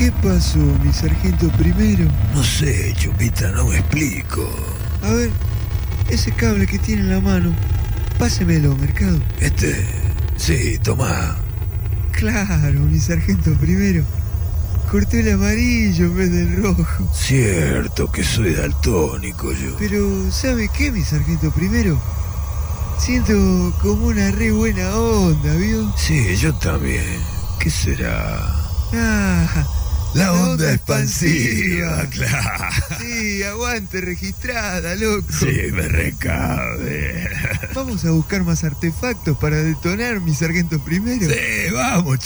¿Qué pasó, mi sargento primero? No sé, Chupita, no me explico. A ver, ese cable que tiene en la mano, pásemelo, Mercado. Sí, tomá. Claro, mi sargento primero. Corté el amarillo en vez del rojo. Cierto que soy daltónico yo. Pero, ¿sabe qué, mi sargento primero? Siento como una re buena onda, ¿vio? Sí, yo también. ¿Qué será? Ah, La onda expansiva, claro. Sí, aguante registrada, loco. Sí, me recabe. Vamos a buscar más artefactos para detonar, mi sargento primero. Sí, vamos,